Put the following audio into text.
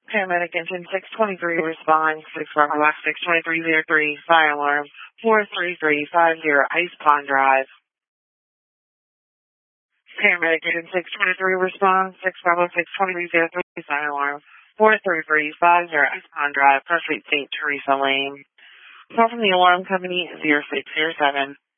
Paramedic engine 623 responds, 6 Bravo Box 62303, fire alarm 43350 Ice Pond Drive. Paramedic engine 623 responds, 6 Bravo 62303, fire alarm 43350 Ice Pond Drive, Park Street, St. Teresa Lane. Call from the alarm company 0607.